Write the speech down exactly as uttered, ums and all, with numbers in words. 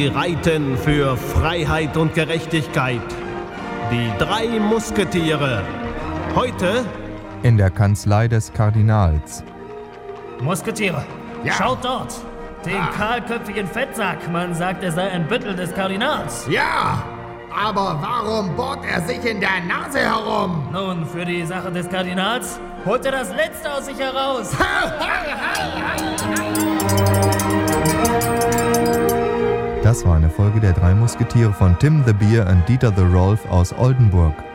Sie reiten für Freiheit und Gerechtigkeit. Die drei Musketiere. Heute in der Kanzlei des Kardinals. Musketiere, ja. Schaut dort! Den ah. kahlköpfigen Fettsack. Man sagt, er sei ein Büttel des Kardinals. Ja, aber warum bohrt er sich in der Nase herum? Nun, für die Sache des Kardinals holt er das Letzte aus sich heraus. Das war eine Folge der drei Musketiere von Tim the Beer und Dieter the Rolf aus Oldenburg.